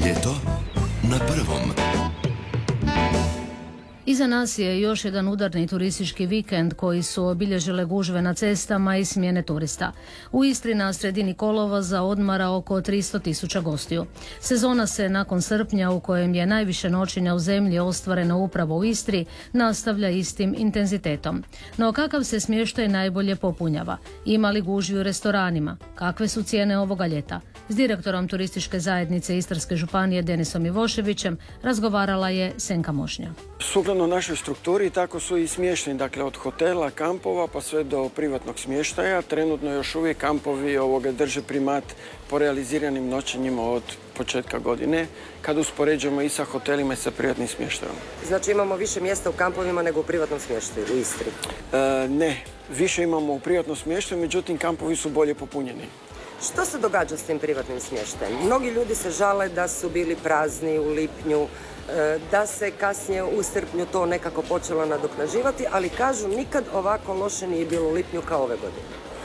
Ljeto na prvom. Iza nas je još jedan udarni turistički vikend koji su obilježile gužve na cestama i smjene turista. U Istri na sredini kolovoza odmara oko 300.000 gostiju. Sezona se nakon srpnja, u kojem je najviše noćenja u zemlji ostvareno upravo u Istri, nastavlja istim intenzitetom. No kakav se smještaj najbolje popunjava? Ima li gužvi u restoranima? Kakve su cijene ovoga ljeta? S direktorom turističke zajednice Istarske županije Denisom Ivoševićem razgovarala je Senka Mošnja. Sukladno našoj strukturi tako su i smješteni, dakle od hotela, kampova pa sve do privatnog smještaja. Trenutno još uvijek kampovi drže primat po realiziranim noćenjima od početka godine, kad uspoređujemo i sa hotelima i sa privatnim smještajom. Znači imamo više mjesta u kampovima nego u privatnom smještaju u Istri? Ne, više imamo u privatnom smještaju, međutim kampovi su bolje popunjeni. Što se događa s tim privatnim smještajem? Mnogi ljudi se žale da su bili prazni u lipnju, da se kasnije u srpnju to nekako počelo nadoknađivati, ali kažu nikad ovako loše nije bilo u lipnju kao ove godine.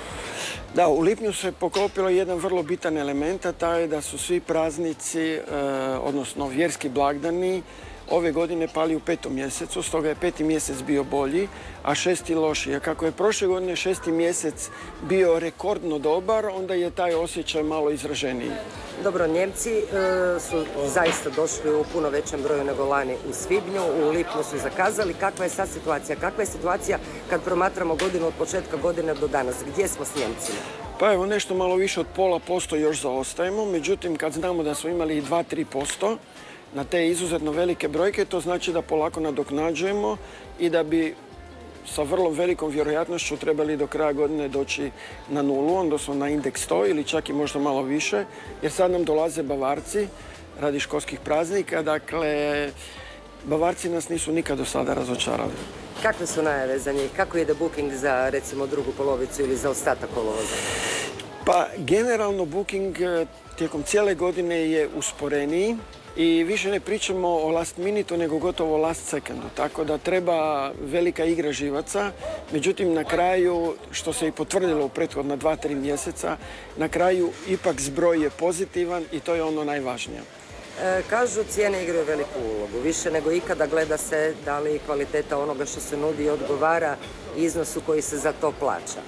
Da, u lipnju se poklopilo jedan vrlo bitan element, a taj je da su svi praznici, odnosno vjerski blagdani, ove godine pali u 5. mjesecu, stoga je 5. mjesec bio bolji, a 6. lošiji. A kako je prošle godine 6. mjesec bio rekordno dobar, onda je taj osjećaj malo izraženiji. Dobro, Njemci su zaista došli u puno većem broju nego lani u svibnju, u lipnju su zakazali. Kakva je sad situacija? Kakva je situacija kad promatramo godinu od početka godine do danas? Gdje smo s Njemcima? Pa evo, nešto malo više od 0,5% još zaostajemo, međutim kad znamo da smo imali i 2-3% na te izuzetno velike brojke, to znači da polako nadoknađujemo i da bi sa vrlo velikom vjerojatnošću trebali do kraja godine doći na nulu, odnosno na indeks 100 ili čak i možda malo više, jer sad nam dolaze Bavarci radi školskih praznika, dakle Bavarci nas nisu nikad do sada razočarali. Kakve su najave za njih? Kako ide booking za recimo drugu polovicu ili za ostatak kolovoza? Pa generalno booking tijekom cijele godine je usporeniji i više ne pričamo o last minutu nego gotovo last secondu, tako da treba velika igra živaca. Međutim, na kraju, što se i potvrdilo u prethodna 2-3 mjeseca, na kraju ipak zbroj je pozitivan i to je ono najvažnije. Kažu, cijene igraju veliku ulogu. Više nego ikada gleda se da li kvaliteta onoga što se nudi odgovara iznosu koji se za to plaća.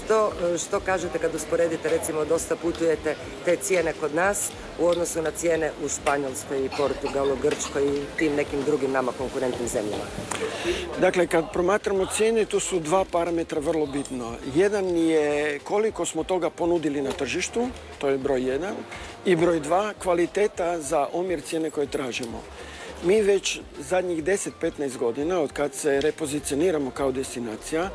Što kažete kad usporedite, recimo dosta putujete, te cijene kod nas u odnosu na cijene u Španjolskoj i Portugalu, Grčkoj i tim nekim drugim nama konkurentnim zemljama? Dakle, kad promatramo cijene, tu su dva parametra vrlo bitno. Jedan je koliko smo toga ponudili na tržištu, to je broj 1, i broj 2, kvaliteta za omjer cijene koje tražimo. Mi već zadnjih 10-15 godina, od kad se repozicioniramo kao destinacija,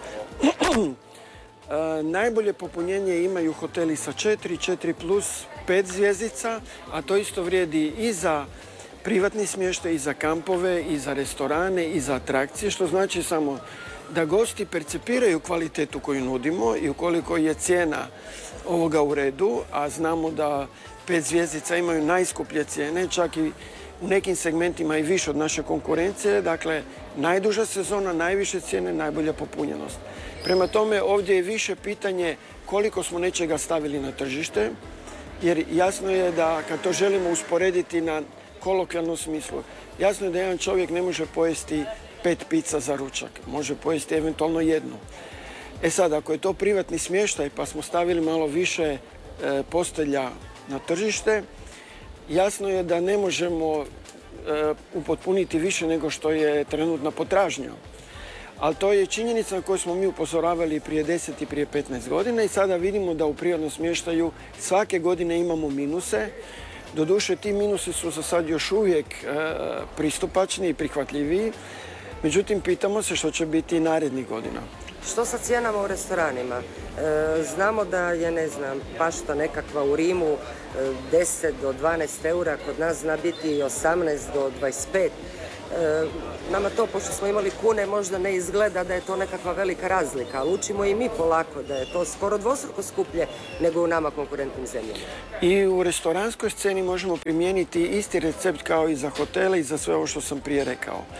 najbolje popunjenje imaju hoteli sa 4+5 zvjezdica, a to isto vrijedi i za privatni smještaj, i za kampove, i za restorane, i za atrakcije, što znači samo da gosti percipiraju kvalitetu koju nudimo i ukoliko je cijena ovoga u redu, a znamo da 5 zvjezdica imaju najskuplje cijene, čak i u nekim segmentima i više od naše konkurencije, dakle najduža sezona, najviše cijene, najbolja popunjenost. Prema tome, ovdje je više pitanje koliko smo nečega stavili na tržište, jer jasno je da kad to želimo usporediti na kolokvijalnom smislu, jasno je da jedan čovjek ne može pojesti 5 pizza za ručak, može pojesti eventualno jednu. E sad, ako je to privatni smještaj pa smo stavili malo više postelja na tržište, jasno je da ne možemo upotpuniti više nego što je trenutna potražnja. Ali to je činjenica na koju smo mi upozoravali prije 10 i prije 15 godina i sada vidimo da u privatnom smještaju svake godine imamo minuse. Doduše, ti minusi su za sad još uvijek pristupačni i prihvatljiviji. Međutim, pitamo se što će biti narednih godina. Što sa cijenama u restoranima? Znamo da je, ne znam, pašta nekakva u Rimu 10 do 12 eura, kod nas zna biti 18 do 25. Nama to, pošto smo imali kune, možda ne izgleda da je to nekakva velika razlika, ali učimo i mi polako da je to skoro dvostruko skuplje nego u nama konkurentnim zemljama. I u restoranskoj sceni možemo primijeniti isti recept kao i za hotele i za sve ovo što sam prije rekao.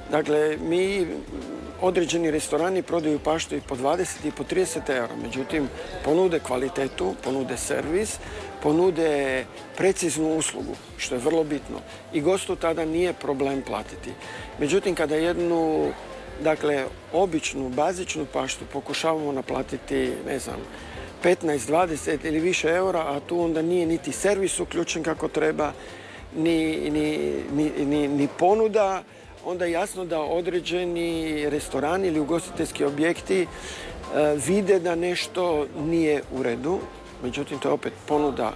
Dakle, određeni restorani prodaju paštu i po 20 i po 30 eura. Međutim, ponude kvalitetu, ponude servis, ponude preciznu uslugu, što je vrlo bitno. I gostu tada nije problem platiti. Međutim, kada jednu, običnu, bazičnu paštu pokušavamo naplatiti, 15, 20 ili više eura, a tu onda nije niti servis uključen kako treba, ni ponuda, onda je jasno da određeni restorani ili ugostiteljski objekti vide da nešto nije u redu. Međutim, to je opet ponuda,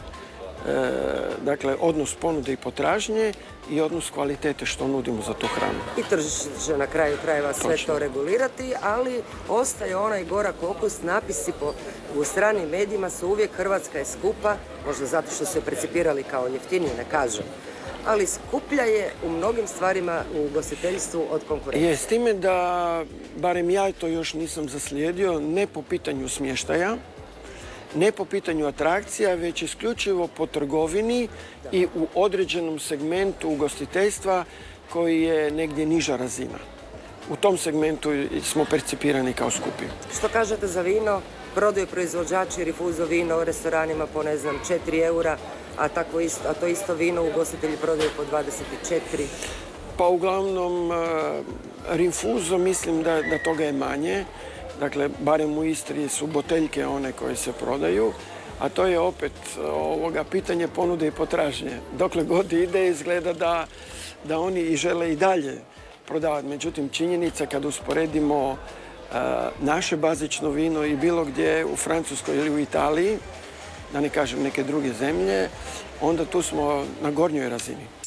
odnos ponude i potražnje i odnos kvalitete što nudimo za tu hranu. I tržište će na kraju krajeva sve to regulirati, ali ostaje onaj gorak okus, napisi u stranim medijima su uvijek Hrvatska je skupa, možda zato što su je percipirali kao jeftinije, ne kažem. Ali skuplja je u mnogim stvarima u ugostiteljstvu od konkurencije. S time da, barem ja to još nisam zaslijedio, ne po pitanju smještaja, ne po pitanju atrakcija, već isključivo po trgovini i u određenom segmentu ugostiteljstva koji je negdje niža razina. U tom segmentu smo percipirani kao skupi. Što kažete za vino? Prodaju proizvođači rifuzo vino u restoranima po 4 eura, a to isto vino ugostitelji prodaju po 24. Pa uglavnom rinfuzo mislim da toga je manje. Dakle, barem u Istri su boteljke one koje se prodaju, a to je opet pitanje ponude i potražnje. Dokle god ide izgleda da oni i žele i dalje prodavati. Međutim, činjenica kad usporedimo naše bazično vino i bilo gdje u Francuskoj ili u Italiji, da ne kažem neke druge zemlje, onda tu smo na gornjoj razini.